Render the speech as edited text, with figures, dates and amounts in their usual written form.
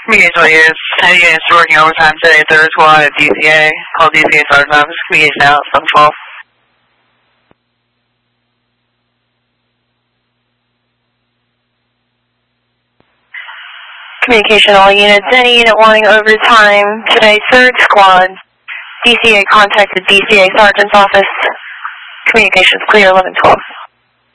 Communication units, 10 units working overtime today, 3rd squad at DCA. Call DCA Sergeant Office, communication out, 712. Communication all units, any unit wanting overtime today, 3rd squad. DCA contacted DCA Sergeant's Office. Communications clear, 1112.